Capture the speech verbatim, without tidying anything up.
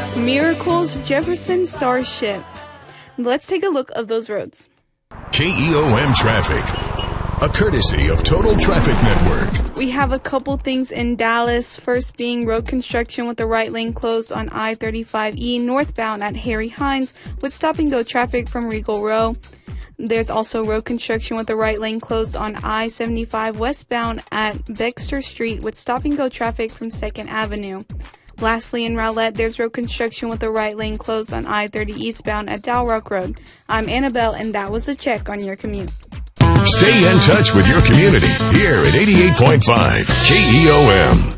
Miracles, Jefferson, Starship. Let's take a look of those roads. K E O M traffic, a courtesy of Total Traffic Network. We have a couple things in Dallas. First being road construction with the right lane closed on I thirty-five E northbound at Harry Hines with stop-and-go traffic from Regal Row. There's also road construction with the right lane closed on I seventy-five westbound at Baxter Street with stop-and-go traffic from second Avenue. Lastly, in Rowlett, there's road construction with the right lane closed on I thirty eastbound at Dow Rock Road. I'm Annabelle, and that was a check on your commute. Stay in touch with your community here at eighty-eight point five K E O M.